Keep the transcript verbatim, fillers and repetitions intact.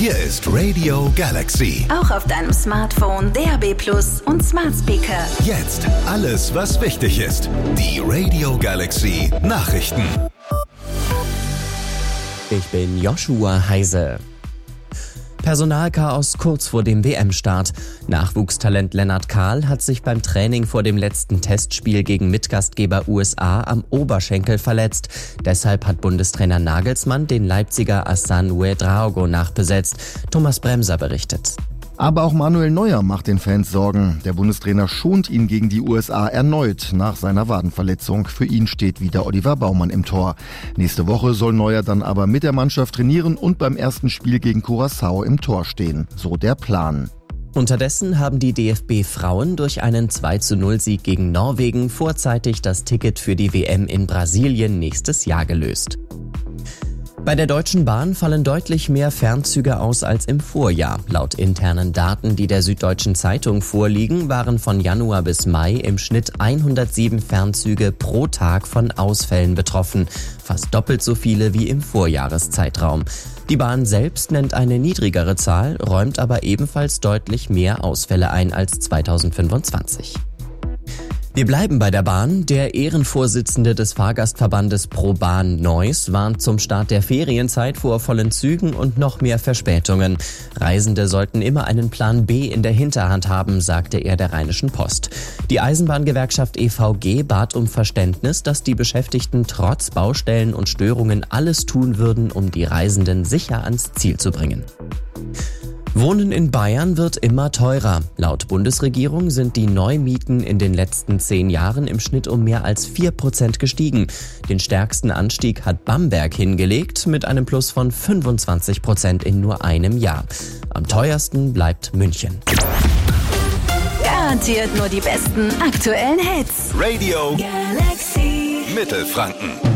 Hier ist Radio Galaxy. Auch auf deinem Smartphone, D A B Plus und Smart Speaker. Jetzt alles, was wichtig ist. Die Radio Galaxy Nachrichten. Ich bin Joshua Heise. Personalchaos kurz vor dem W M-Start. Nachwuchstalent Lennart Kahl hat sich beim Training vor dem letzten Testspiel gegen Mitgastgeber U S A am Oberschenkel verletzt. Deshalb hat Bundestrainer Nagelsmann den Leipziger Hassan Ouedraogo nachbesetzt. Thomas Bremser berichtet. Aber auch Manuel Neuer macht den Fans Sorgen. Der Bundestrainer schont ihn gegen die U S A erneut nach seiner Wadenverletzung. Für ihn steht wieder Oliver Baumann im Tor. Nächste Woche soll Neuer dann aber mit der Mannschaft trainieren und beim ersten Spiel gegen Curaçao im Tor stehen. So der Plan. Unterdessen haben die D F B-Frauen durch einen zwei zu null Sieg gegen Norwegen vorzeitig das Ticket für die W M in Brasilien nächstes Jahr gelöst. Bei der Deutschen Bahn fallen deutlich mehr Fernzüge aus als im Vorjahr. Laut internen Daten, die der Süddeutschen Zeitung vorliegen, waren von Januar bis Mai im Schnitt hundertsieben Fernzüge pro Tag von Ausfällen betroffen. Fast doppelt so viele wie im Vorjahreszeitraum. Die Bahn selbst nennt eine niedrigere Zahl, räumt aber ebenfalls deutlich mehr Ausfälle ein als zweitausendfünfundzwanzig. Wir bleiben bei der Bahn. Der Ehrenvorsitzende des Fahrgastverbandes ProBahn Neuss warnt zum Start der Ferienzeit vor vollen Zügen und noch mehr Verspätungen. Reisende sollten immer einen Plan B in der Hinterhand haben, sagte er der Rheinischen Post. Die Eisenbahngewerkschaft E V G bat um Verständnis, dass die Beschäftigten trotz Baustellen und Störungen alles tun würden, um die Reisenden sicher ans Ziel zu bringen. Wohnen in Bayern wird immer teurer. Laut Bundesregierung sind die Neumieten in den letzten zehn Jahren im Schnitt um mehr als vier Prozent gestiegen. Den stärksten Anstieg hat Bamberg hingelegt mit einem Plus von fünfundzwanzig Prozent in nur einem Jahr. Am teuersten bleibt München. Garantiert nur die besten aktuellen Hits. Radio Galaxy Mittelfranken.